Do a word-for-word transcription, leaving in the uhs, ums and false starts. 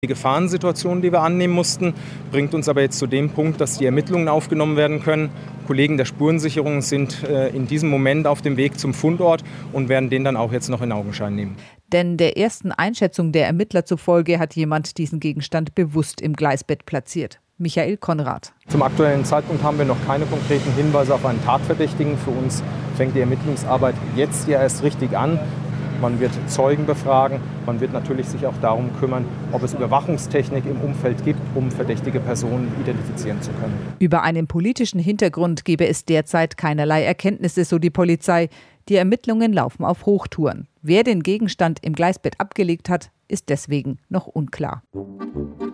Die Gefahrensituation, die wir annehmen mussten, bringt uns aber jetzt zu dem Punkt, dass die Ermittlungen aufgenommen werden können. Kollegen der Spurensicherung sind äh, in diesem Moment auf dem Weg zum Fundort und werden den dann auch jetzt noch in Augenschein nehmen. Denn der ersten Einschätzung der Ermittler zufolge hat jemand diesen Gegenstand bewusst im Gleisbett platziert. Michael Konrad. Zum aktuellen Zeitpunkt haben wir noch keine konkreten Hinweise auf einen Tatverdächtigen. Für uns fängt die Ermittlungsarbeit jetzt ja erst richtig an. Man wird Zeugen befragen, man wird natürlich sich auch darum kümmern, ob es Überwachungstechnik im Umfeld gibt, um verdächtige Personen identifizieren zu können. Über einen politischen Hintergrund gebe es derzeit keinerlei Erkenntnisse, so die Polizei. Die Ermittlungen laufen auf Hochtouren. Wer den Gegenstand im Gleisbett abgelegt hat, ist deswegen noch unklar.